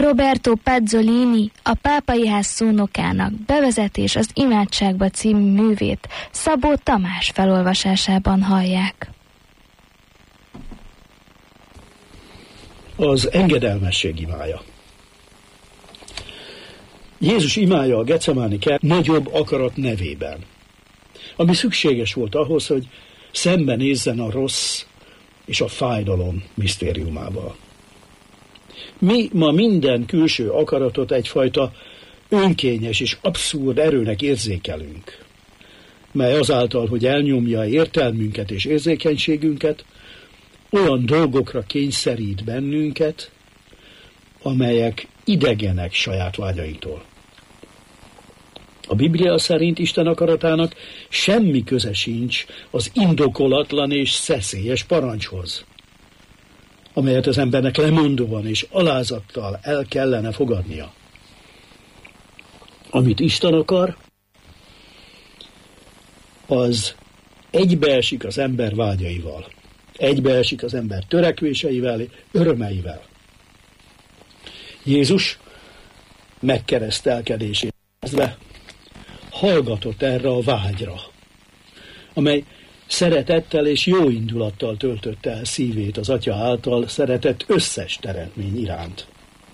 Roberto Pazzolini, a Pápai Ház szónokának Bevezetés az imádságba című művét Szabó Tamás felolvasásában hallják. Az engedelmesség imája. Jézus imája a Getsemáni kert nagyobb akarat nevében, ami szükséges volt ahhoz, hogy szembenézzen a rossz és a fájdalom misztériumával. Mi ma minden külső akaratot egyfajta önkényes és abszurd erőnek érzékelünk, mely azáltal, hogy elnyomja értelmünket és érzékenységünket, olyan dolgokra kényszerít bennünket, amelyek idegenek saját vágyainktól. A Biblia szerint Isten akaratának semmi köze sincs az indokolatlan és szeszélyes parancshoz, amelyet az embernek lemondóan és alázattal el kellene fogadnia. Amit Isten akar, az egybeesik az ember vágyaival, egybeesik az ember törekvéseivel, örömeivel. Jézus megkeresztelkedését kezdve hallgatott erre a vágyra, amely szeretettel és jó indulattal töltötte el szívét az Atya által szeretett összes teremtmény iránt.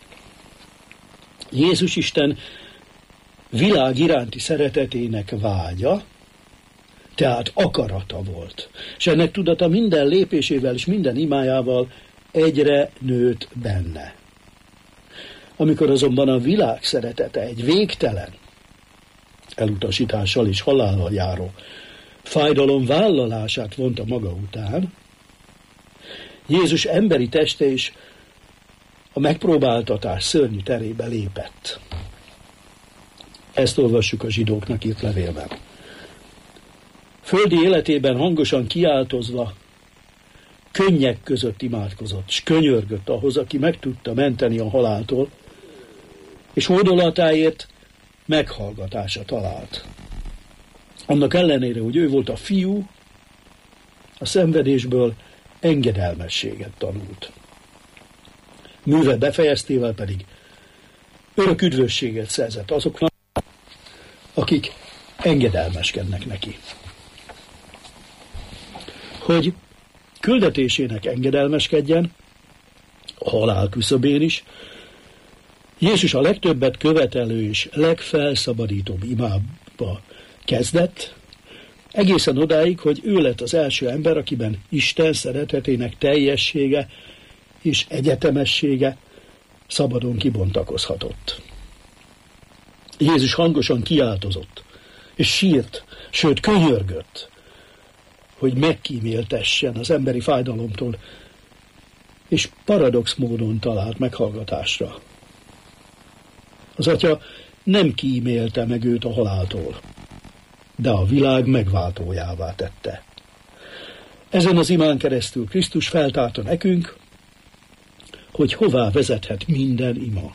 Jézus Isten világ iránti szeretetének vágya, tehát akarata volt, és ennek tudata minden lépésével és minden imájával egyre nőtt benne. Amikor azonban a világ szeretete egy végtelen, elutasítással és halállal járó fájdalom vállalását vonta maga után, Jézus emberi teste is a megpróbáltatás szörnyű terébe lépett. Ezt olvassuk a zsidóknak írt levélben. Földi életében hangosan kiáltozva, könnyek között imádkozott, és könyörgött ahhoz, aki meg tudta menteni a haláltól, és hódolatáért meghallgatása talált. Annak ellenére, hogy ő volt a fiú, a szenvedésből engedelmességet tanult. Műve befejeztével pedig örök üdvösséget szerzett azoknak, akik engedelmeskednek neki. Hogy küldetésének engedelmeskedjen, a halál küszöbén is, Jézus a legtöbbet követelő és legfelszabadítóbb imába kezdett, egészen odáig, hogy ő lett az első ember, akiben Isten szeretetének teljessége és egyetemessége szabadon kibontakozhatott. Jézus hangosan kiáltozott, és sírt, sőt könyörgött, hogy megkíméltessen az emberi fájdalomtól, és paradox módon talált meghallgatásra. Az Atya nem kímélte meg őt a haláltól, de a világ megváltójává tette. Ezen az imán keresztül Krisztus feltárta nekünk, hogy hová vezethet minden ima.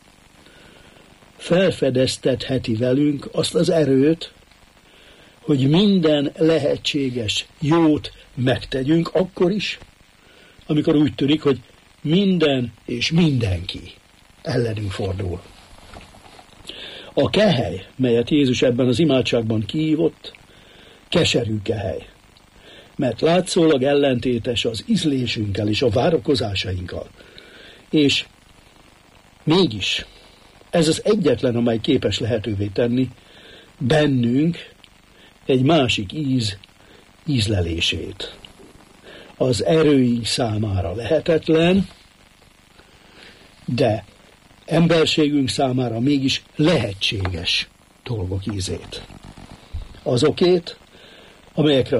Felfedeztetheti velünk azt az erőt, hogy minden lehetséges jót megtegyünk akkor is, amikor úgy tűnik, hogy minden és mindenki ellenünk fordul. A kehely, melyet Jézus ebben az imádságban kihívott, keserű kehely, mert látszólag ellentétes az ízlésünkkel és a várakozásainkkal. És mégis ez az egyetlen, amely képes lehetővé tenni bennünk egy másik ízlelését. Az erőink számára lehetetlen, de emberségünk számára mégis lehetséges dolgok ízét. Azokét, amelyekre